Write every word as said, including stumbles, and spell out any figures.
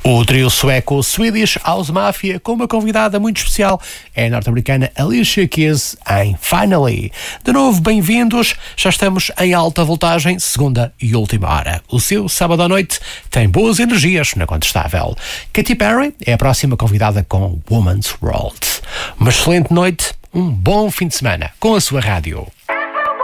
O trio sueco Swedish House Mafia com uma convidada muito especial é a norte-americana Alicia Keys em Finally. De novo, bem-vindos. Já estamos em alta voltagem, segunda e última hora. O seu sábado à noite tem boas energias na Contestável. Katy Perry é a próxima convidada com Woman's World. Uma excelente noite, um bom fim de semana com a sua rádio.